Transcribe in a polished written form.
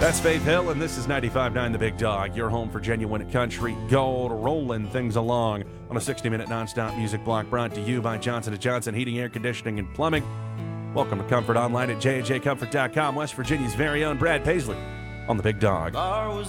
That's Faith Hill, and this is 95.9 The Big Dog, your home for genuine country gold, rolling things along on a 60-minute nonstop music block brought to you by Johnson & Johnson Heating, Air Conditioning, and Plumbing. Welcome to Comfort Online at jjcomfort.com, West Virginia's very own Brad Paisley on The Big Dog.